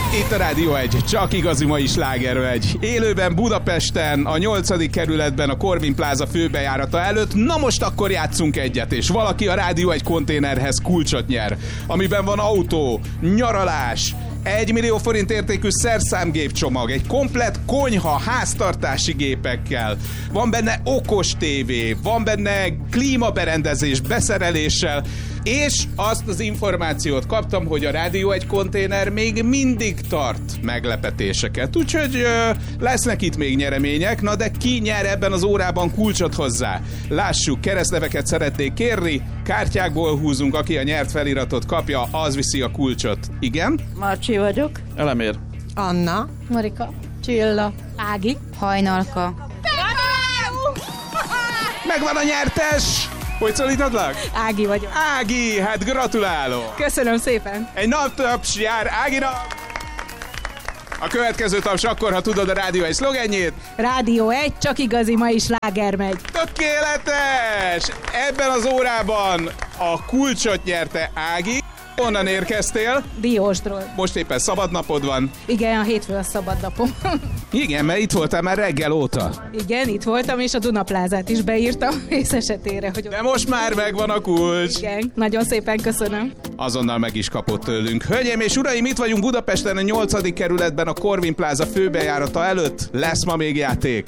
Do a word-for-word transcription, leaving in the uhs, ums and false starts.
Itt a Rádió egy, csak igazi mai slágermegy. Élőben Budapesten, a nyolcadik kerületben, a Corvin Plaza főbejárata előtt. Na most akkor játszunk egyet, és valaki a Rádió egy konténerhez kulcsot nyer, amiben van autó, nyaralás, egy millió forint értékű szerszámgépcsomag, egy komplett konyha háztartási gépekkel, van benne okos tévé, van benne klímaberendezés beszereléssel, és azt az információt kaptam, hogy a Rádió egy konténer még mindig tart meglepetéseket. Úgyhogy ö, lesznek itt még nyeremények, na de ki nyer ebben az órában kulcsot hozzá? Lássuk, keresztneveket szeretnék kérni, kártyákból húzunk, aki a nyert feliratot kapja, az viszi a kulcsot. Igen? Marcsi vagyok. Elemér. Anna. Marika. Csilla. Ági. Hajnalka. Megvan a nyertes! Hogy szólítadlak? Ági vagyok. Ági, hát gratulálok! Köszönöm szépen. Egy naptaps jár Áginak! A következő taps akkor, ha tudod a Rádió egy szlogenjét. Rádió egy, csak igazi mai sláger megy. Tökéletes! Ebben az órában a kulcsot nyerte Ági. Honnan érkeztél? Diósdról. Most éppen szabadnapod van. Igen, a hétfő a szabad napom. Igen, mert itt voltál már reggel óta. Igen, itt voltam, és a Dunaplázát is beírtam, vész esetére, hogy... De most már megvan a kulcs. Igen, nagyon szépen köszönöm. Azonnal meg is kapott tőlünk. Hölgyeim és uraim, itt vagyunk Budapesten, a nyolcadik kerületben, a Corvin Plaza főbejárata előtt. Lesz ma még játék.